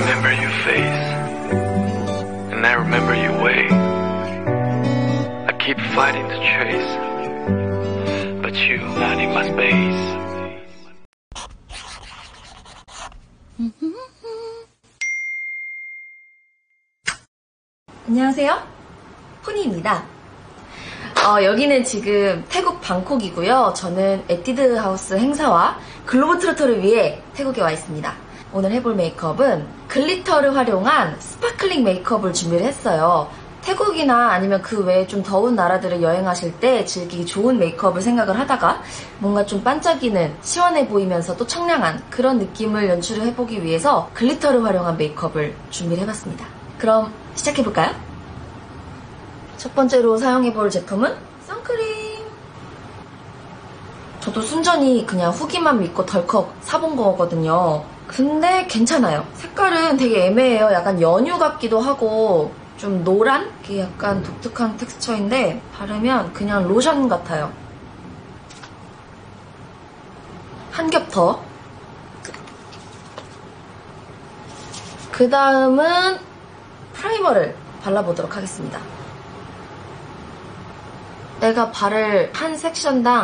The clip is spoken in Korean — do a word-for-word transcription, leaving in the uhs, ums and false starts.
remember your face, and I remember your way. I keep fighting to chase, but you not in my space. 안녕하세요, 푸니입니다. 어, 여기는 지금 태국 방콕이고요. 저는 에뛰드 하우스 행사와 글로브트로터를 위해 태국에 와 있습니다. 오늘 해볼 메이크업은 글리터를 활용한 스파클링 메이크업을 준비를 했어요. 태국이나 아니면 그 외에 좀 더운 나라들을 여행하실 때 즐기기 좋은 메이크업을 생각을 하다가 뭔가 좀 반짝이는, 시원해 보이면서도 청량한 그런 느낌을 연출을 해보기 위해서 글리터를 활용한 메이크업을 준비를 해봤습니다. 그럼 시작해볼까요? 첫 번째로 사용해볼 제품은 선크림. 저도 순전히 그냥 후기만 믿고 덜컥 사본 거거든요. 근데 괜찮아요. 색깔은 되게 애매해요. 약간 연유 같기도 하고 좀 노란? 이게 약간 독특한 텍스처인데 바르면 그냥 로션 같아요. 한 겹 더. 그 다음은 프라이머를 발라보도록 하겠습니다. 내가 바를 한 섹션당